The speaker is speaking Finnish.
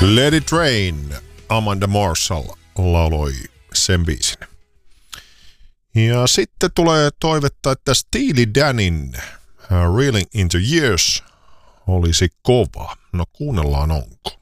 Let It Rain, Amanda Marshall lauloi sen biisin. Ja sitten tulee toivetta, että Steely Danin Reeling Into Years olisi kova. No kuunnellaan onko.